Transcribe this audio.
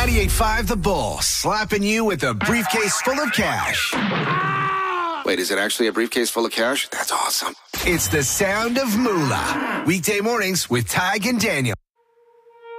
98.5 The Bull, slapping you with a briefcase full of cash. Wait, is it actually a briefcase full of cash? That's awesome. It's the sound of moolah. Weekday mornings with Tig and Daniel.